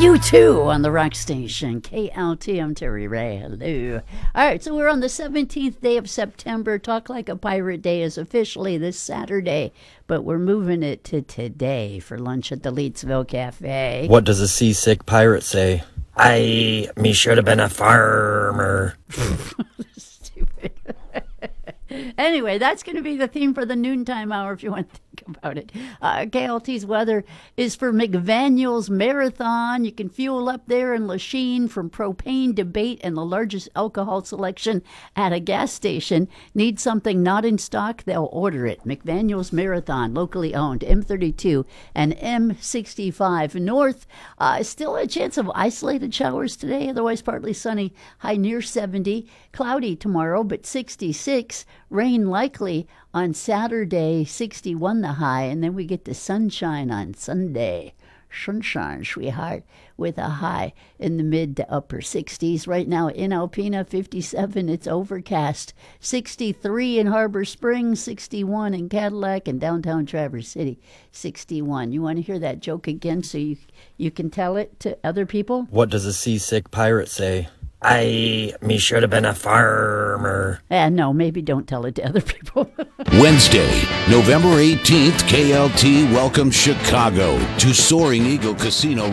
You too on the rock station, KLT. I'm Terry Ray. Hello. All right, so we're on the 17th day of September. Talk Like a Pirate Day is officially this Saturday, but we're moving it to today for lunch at the Leetsville Cafe. What does a seasick pirate say? Me should have been a farmer. Stupid. Anyway, that's going to be the theme for the noontime hour if you want to think about it. KLT's weather is for McVaniel's Marathon. You can fuel up there in Lachine from propane to bait and the largest alcohol selection at a gas station. Need something not in stock? They'll order it. McVaniel's Marathon, locally owned, M32 and M65 North. Still a chance of isolated showers today, otherwise partly sunny, high near 70. Cloudy tomorrow, but 66. Rain likely on Saturday, 61 the high, and then we get the sunshine on Sunday. Sunshine, sweetheart, with a high in the mid to upper 60s. Right now in Alpena, 57, it's overcast. 63 in Harbor Springs, 61 in Cadillac, and downtown Traverse City, 61. You want to hear that joke again so you can tell it to other people? What does a seasick pirate say? Me should have been a farmer. No, maybe don't tell it to other people. Wednesday, November 18th, KLT welcomes Chicago to Soaring Eagle Casino